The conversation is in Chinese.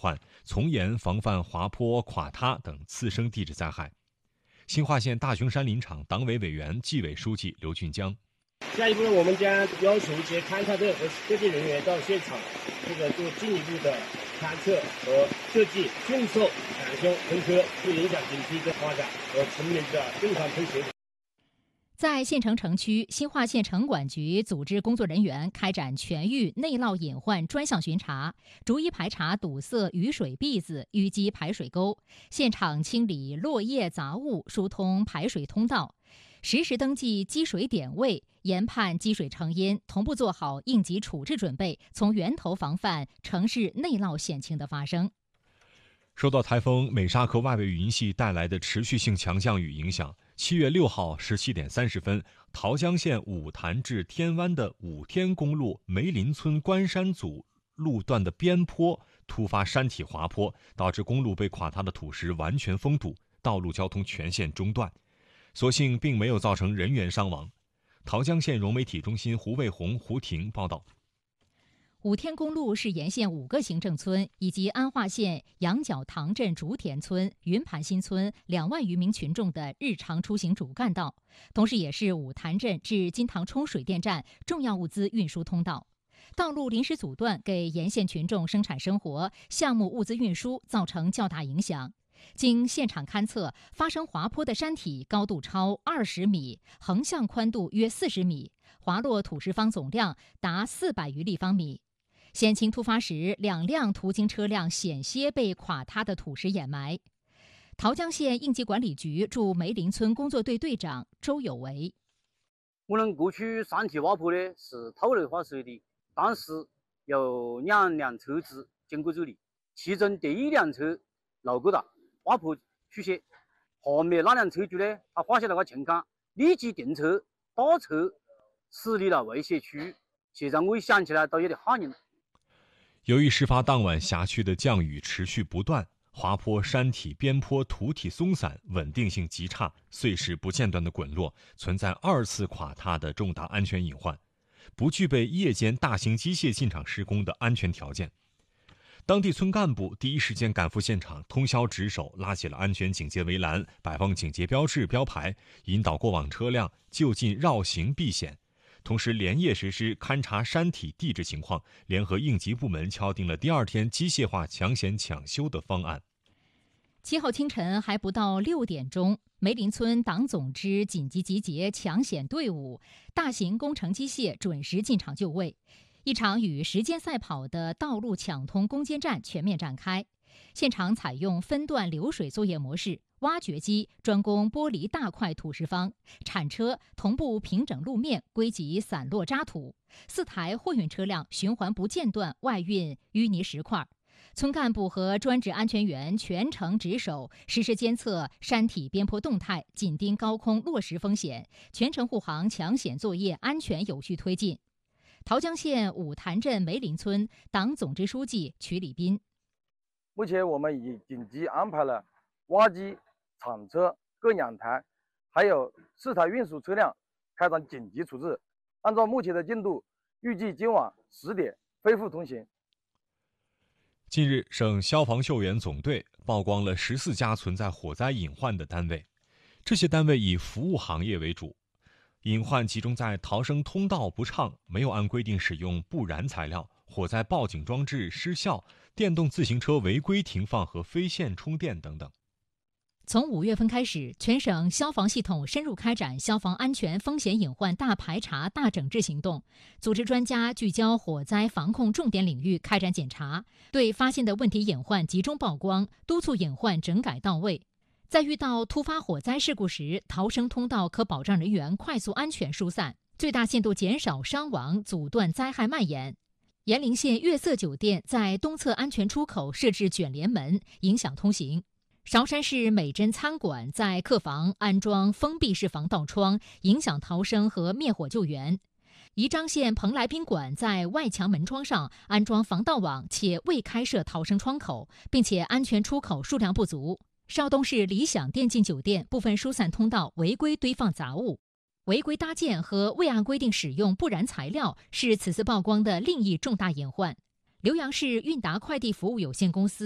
患，从严防范滑坡、垮塌等次生地质灾害。兴化县大雄山林场党委委员、纪委书记刘俊江。 下一步，我们将要求一些勘察队和设计人员到现场，做进一步的勘测和设计，迅速产生喷科，不影响景区的发展和村民的正常配水。 在县城城区，兴化县城管局组织工作人员开展全域内涝隐患专项巡查，逐一排查堵塞雨水篦子、淤积排水沟，现场清理落叶杂物，疏通排水通道，实时登记积水点位，研判积水成因，同步做好应急处置准备，从源头防范城市内涝险情的发生。 受到台风美沙克外围云系带来的持续性强降雨影响，7月6号17点30分，桃江县五潭至天湾的五天公路梅林村关山组路段的边坡突发山体滑坡，导致公路被垮塌的土石完全封堵，道路交通全线中断。所幸并没有造成人员伤亡。桃江县融媒体中心胡卫红、胡婷报道。 五天公路是沿线5个行政村以及安化县羊角塘镇竹田村、云盘新村2万余名群众的日常出行主干道，同时也是五潭镇至金塘冲水电站重要物资运输通道。道路临时阻断，给沿线群众生产生活、项目物资运输造成较大影响。经现场勘测，发生滑坡的山体高度超20米，横向宽度约40米，滑落土石方总量达400余立方米。险情突发时，2辆途经车辆险些被垮塌的土石掩埋。桃江县应急管理局驻梅林村工作队队长周有为： 我们过去山体滑坡呢是透内化水的，当时有2辆车子经过这里，其中第一辆车路过了，滑坡出现，后面那辆车主呢，他发现了个情况，立即停车倒车驶离了危险区。现在我想起来都有点吓人。 由于事发当晚辖区的降雨持续不断，滑坡山体边坡土体松散，稳定性极差，碎石不间断的滚落，存在2次垮塌的重大安全隐患，不具备夜间大型机械进场施工的安全条件。当地村干部第一时间赶赴现场，通宵值守，拉起了安全警戒围栏，摆放警戒标志标牌，引导过往车辆就近绕行避险。同时连夜实施勘察山体地质情况，联合应急部门敲定了第2天机械化抢险抢修的方案。 7号清晨还不到6点钟，梅林村党总支紧急集结抢险队伍，大型工程机械准时进场就位，一场与时间赛跑的道路抢通攻坚战全面展开。现场采用分段流水作业模式，挖掘机专攻剥离大块土石方，铲车同步平整路面，归集散落渣土，4台货运车辆循环不间断外运淤泥石块。村干部和专职安全员全程值守，实时监测山体边坡动态，紧盯高空落石风险，全程护航抢险作业安全有序推进。桃江县五潭镇梅林村党总支书记曲礼斌： 目前我们已紧急安排了挖机、铲车各2台，还有4台运输车辆开展紧急处置。按照目前的进度，预计今晚10点恢复通行。 近日，省消防救援总队曝光了14家存在火灾隐患的单位，这些单位以服务行业为主，隐患集中在逃生通道不畅、没有按规定使用不燃材料、火灾报警装置失效、电动自行车违规停放和非线充电等等。 从5月份开始，全省消防系统深入开展消防安全风险隐患大排查、大整治行动，组织专家聚焦火灾防控重点领域开展检查，对发现的问题隐患集中曝光，督促隐患整改到位。在遇到突发火灾事故时，逃生通道可保障人员快速安全疏散，最大限度减少伤亡，阻断灾害蔓延。延陵县悦色酒店在东侧安全出口设置卷帘门，影响通行。韶山市美珍餐馆在客房安装封闭式防盗窗，影响逃生和灭火救援。宜章县蓬莱宾馆在外墙门窗上安装防盗网，且未开设逃生窗口，并且安全出口数量不足。邵东市理想电竞酒店部分疏散通道违规堆放杂物，违规搭建和未按规定使用不燃材料是此次曝光的另一重大隐患。浏阳市韵达快递服务有限公司